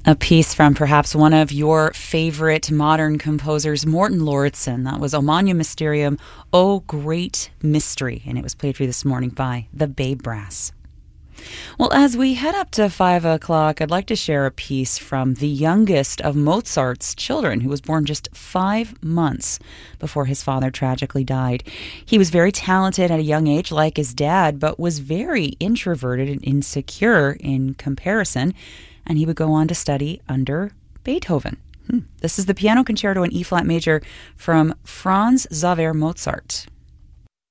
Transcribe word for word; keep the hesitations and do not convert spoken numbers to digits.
A piece from perhaps one of your favorite modern composers, Morten Lauridsen. That was O Magnum Mysterium, O Great Mystery, and it was played for you this morning by the Bay Brass. Well, as we head up to five o'clock, I'd like to share a piece from the youngest of Mozart's children, who was born just five months before his father tragically died. He was very talented at a young age, like his dad, but was very introverted and insecure in comparison, and he would go on to study under Beethoven. Hmm. This is the Piano Concerto in E-flat major from Franz Xaver Mozart.